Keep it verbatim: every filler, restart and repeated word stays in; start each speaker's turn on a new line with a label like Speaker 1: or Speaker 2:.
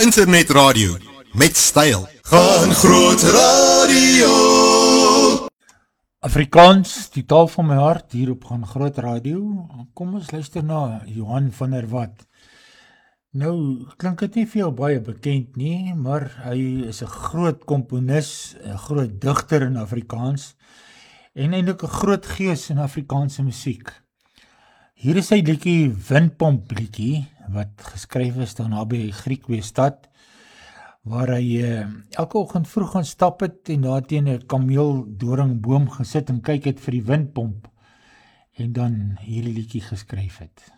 Speaker 1: internetradio met styl. Gaan Groot Radio.
Speaker 2: Afrikaans, die taal van my hart, hier op Gaan Groot Radio. Kom ons luister na Johan van der Walt. Nou, klink het nie vir jou baie bekend nie, maar hy is 'n groot komponis, 'n groot digter in Afrikaans, en eintlik 'n groot gees in Afrikaanse musiek. Hier is sy liedjie Windpomp liedjie, wat geskryf is daarna by Griekweestad, waar hy uh, elke oggend vroeg gaan stap het en daar teen 'n kameeldoringboom gesit en kyk het vir die windpomp, en dan hierdie liedjie geskryf het.